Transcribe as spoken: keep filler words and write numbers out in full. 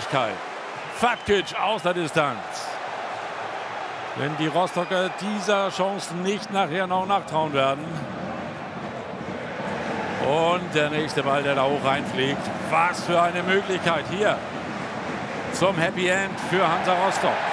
Möglichkeit. Fatkic aus der Distanz. Wenn die Rostocker dieser Chance nicht nachher noch nachtrauen werden. Und der nächste Ball, der da hoch reinfliegt. Was für eine Möglichkeit hier zum Happy End für Hansa Rostock.